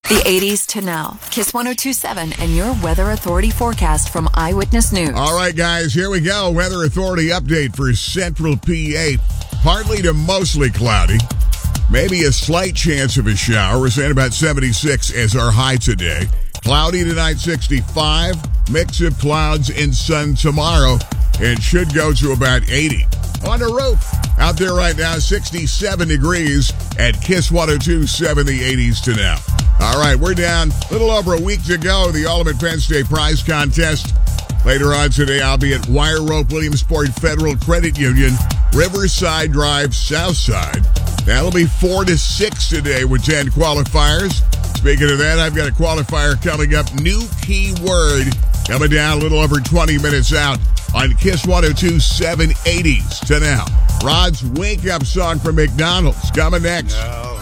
The 80s to now. Kiss 102.7 and your Weather Authority forecast from Eyewitness News. All right, guys, here we go. Weather Authority update for Central PA. Partly to mostly cloudy. Maybe a slight chance of a shower. We're saying about 76 as our high today. Cloudy tonight, 65. Mix of clouds and sun tomorrow. And should go to about 80. On the roof. Out there right now, 67 degrees at Kiss 102.7, the 80s to now. All right, we're down a little over a week to go. The Ultimate Penn State Prize Contest. Later on today, I'll be at Wire Rope Williamsport Federal Credit Union, Riverside Drive, Southside. That'll be 4 to 6 today with 10 qualifiers. Speaking of that, I've got a qualifier coming up. New keyword coming down a little over 20 minutes out on Kiss 102.7 80s to now. Rod's wake-up song from McDonald's coming next.